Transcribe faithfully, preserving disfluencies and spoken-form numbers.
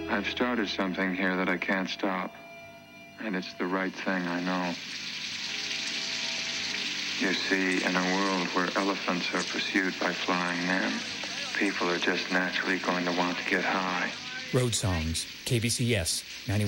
I've started something here that I can't stop. And it's the right thing, I know. You see, in a world where elephants are pursued by flying men, people are just naturally going to want to get high. Road Songs, K B C S, ninety-one.